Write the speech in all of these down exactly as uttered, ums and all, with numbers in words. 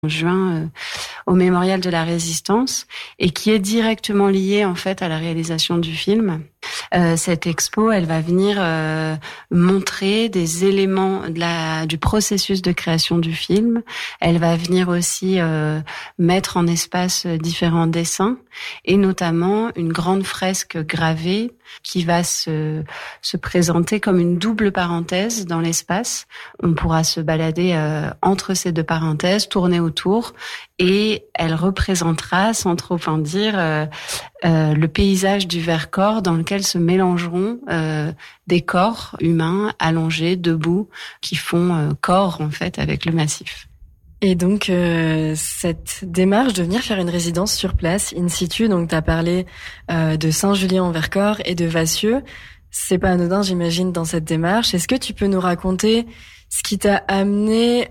en juin euh, au Mémorial de la Résistance et qui est directement liée en fait à la réalisation du film. Euh, cette expo, elle va venir euh, montrer des éléments de la, du processus de création du film. Elle va venir aussi euh, mettre en espace différents dessins et notamment une grande fresque gravée qui va se, se présenter comme une double parenthèse dans l'espace. On pourra se balader euh, entre ces deux parenthèses, tourner autour et elle représentera, sans trop en dire, euh, euh, le paysage du Vercors dans lequel se mélangeront euh, des corps humains allongés, debout, qui font euh, corps en fait avec le massif. Et donc, euh, cette démarche de venir faire une résidence sur place, in situ, donc tu as parlé euh, de Saint-Julien-en-Vercors et de Vassieux. C'est pas anodin, j'imagine, dans cette démarche. Est-ce que tu peux nous raconter ce qui t'a amené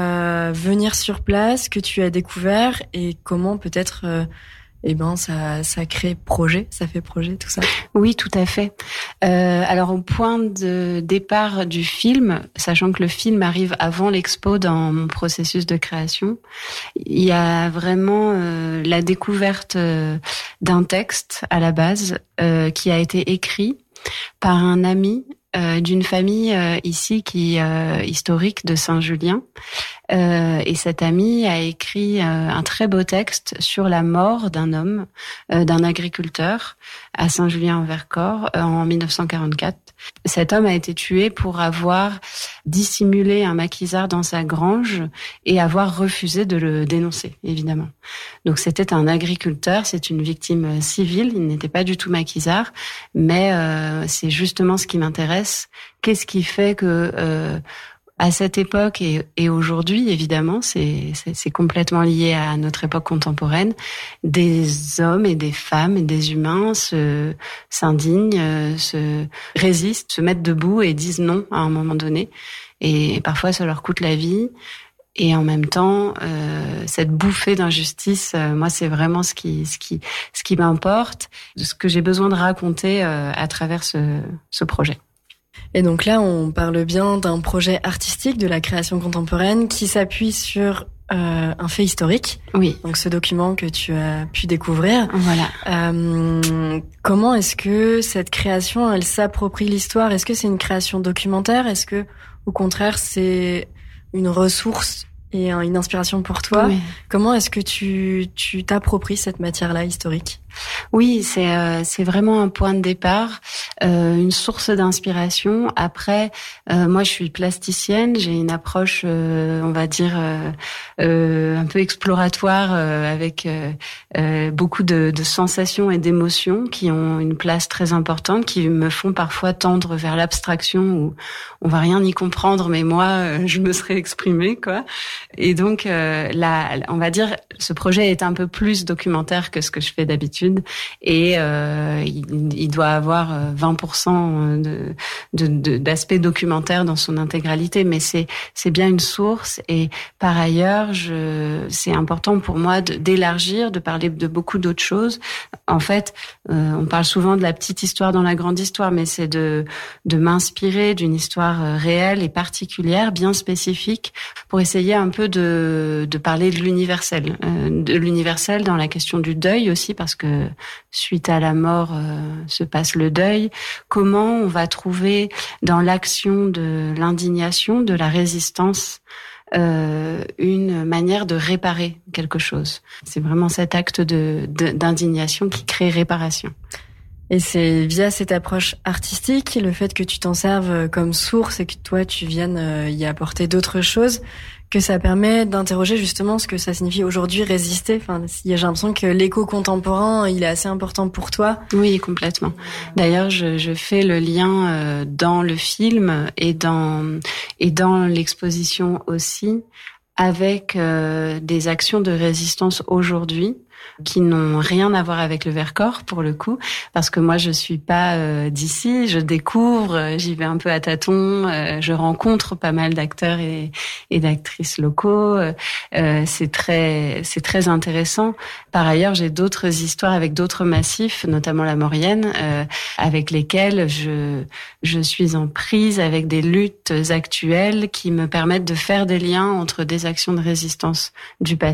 à venir sur place, que tu as découvert et comment peut-être... Euh, Eh ben, ça, ça crée projet, ça fait projet, tout ça. Oui, tout à fait. Euh, alors, au point de départ du film, sachant que le film arrive avant l'expo dans mon processus de création, il y a vraiment euh, la découverte euh, d'un texte à la base euh, qui a été écrit par un ami euh, d'une famille euh, ici qui euh, historique de Saint-Julien. Euh, et cet ami a écrit euh, un très beau texte sur la mort d'un homme, euh, d'un agriculteur à Saint-Julien-en-Vercors euh, en dix-neuf cent quarante-quatre. Cet homme a été tué pour avoir dissimulé un maquisard dans sa grange et avoir refusé de le dénoncer, évidemment. Donc c'était un agriculteur, c'est une victime civile, il n'était pas du tout maquisard, mais euh, c'est justement ce qui m'intéresse. Qu'est-ce qui fait que... Euh, à cette époque et, et aujourd'hui, évidemment, c'est, c'est, c'est complètement lié à notre époque contemporaine, des hommes et des femmes et des humains se, s'indignent, se résistent, se mettent debout et disent non à un moment donné. Et parfois, ça leur coûte la vie. Et en même temps, euh, cette bouffée d'injustice, euh, moi, c'est vraiment ce qui, ce qui, ce qui m'importe, ce que j'ai besoin de raconter euh, à travers ce, ce projet. Et donc là, on parle bien d'un projet artistique de la création contemporaine qui s'appuie sur euh, un fait historique. Oui. Donc ce document que tu as pu découvrir. Voilà. Euh, comment est-ce que cette création, elle s'approprie l'histoire ? Est-ce que c'est une création documentaire ? Est-ce que, au contraire, c'est une ressource et une inspiration pour toi ? Oui. Comment est-ce que tu, tu t'appropries cette matière-là historique ? Oui, c'est euh, c'est vraiment un point de départ, euh, une source d'inspiration. Après, euh, moi, je suis plasticienne, j'ai une approche, euh, on va dire, euh, euh, un peu exploratoire, euh, avec euh, euh, beaucoup de, de sensations et d'émotions qui ont une place très importante, qui me font parfois tendre vers l'abstraction où on va rien y comprendre, mais moi, euh, je me serais exprimée, quoi. Et donc, euh, là, on va dire, ce projet est un peu plus documentaire que ce que je fais d'habitude. Et euh, il, il doit avoir vingt pour cent de, de, de, d'aspect documentaire dans son intégralité, mais c'est, c'est bien une source. Et par ailleurs, je, c'est important pour moi de, d'élargir, de parler de beaucoup d'autres choses. En fait, euh, on parle souvent de la petite histoire dans la grande histoire, mais c'est de, de m'inspirer d'une histoire réelle et particulière, bien spécifique, pour essayer un peu de, de parler de l'universel, euh, de l'universel dans la question du deuil aussi, parce que suite à la mort euh, se passe le deuil. Comment on va trouver dans l'action de l'indignation, de la résistance, euh, une manière de réparer quelque chose. C'est vraiment cet acte de, de, d'indignation qui crée réparation. Et c'est via cette approche artistique, le fait que tu t'en serves comme source et que toi tu viennes y apporter d'autres choses, que ça permet d'interroger justement ce que ça signifie aujourd'hui résister. Enfin, j'ai l'impression que l'écho contemporain, il est assez important pour toi. Oui, complètement. D'ailleurs, je, je fais le lien euh, dans le film et dans et dans l'exposition aussi avec euh, des actions de résistance aujourd'hui. qui n'ont rien à voir avec le Vercors pour le coup, parce que moi je suis pas euh, d'ici, je découvre, euh, j'y vais un peu à tâtons, euh, je rencontre pas mal d'acteurs et, et d'actrices locaux. Euh, c'est très c'est très intéressant. Par ailleurs, j'ai d'autres histoires avec d'autres massifs, notamment la Maurienne, euh, avec lesquels je je suis en prise avec des luttes actuelles qui me permettent de faire des liens entre des actions de résistance du passé